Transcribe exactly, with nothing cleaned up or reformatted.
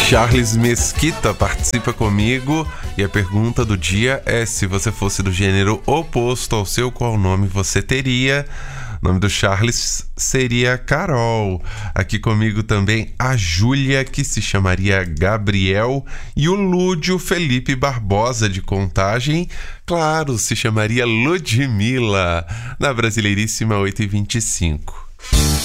Charles Mesquita participa comigo e a pergunta do dia é: se você fosse do gênero oposto ao seu, qual nome você teria? O nome do Charles seria Carol. Aqui comigo também a Júlia, que se chamaria Gabriel, e o Lúdio Felipe Barbosa, de Contagem, claro, se chamaria Ludmila, na Brasileiríssima oito e vinte e cinco.